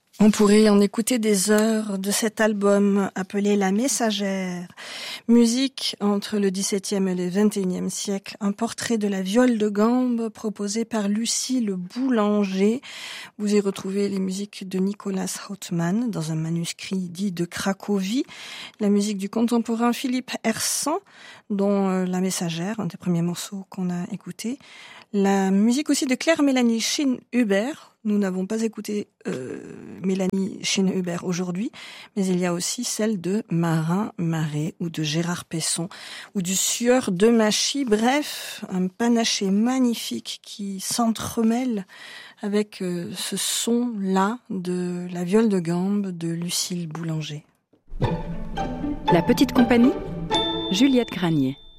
On pourrait en écouter des heures de cet album appelé La Messagère. Musique entre le XVIIe et le XXIe siècle. Un portrait de la viole de gambe proposé par Lucile Boulanger. Vous y retrouvez les musiques de Nicolas Hautmann dans un manuscrit dit de Cracovie. La musique du contemporain Philippe Hersan, dont La Messagère, un des premiers morceaux qu'on a écouté. La musique aussi de Claire-Mélanie Schine-Hubert. Nous n'avons pas écouté Mélanie Schine-Hubert aujourd'hui, mais il y a aussi celle de Marin Marais ou de Gérard Pesson ou du Sieur de Machy. Bref, un panaché magnifique qui s'entremêle avec ce son-là de la viole de gambe de Lucile Boulanger. La petite compagnie, Juliette Granier.